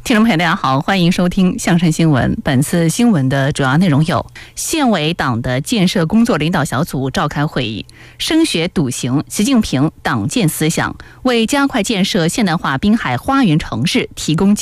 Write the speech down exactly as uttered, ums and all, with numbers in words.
听众朋友大家好，欢迎收听象山新闻。本次新闻的主要内容有：县委党的建设工作领导小组召开会议，升学笃行习近平党建思想，为加快建设现代化滨海花园城市提供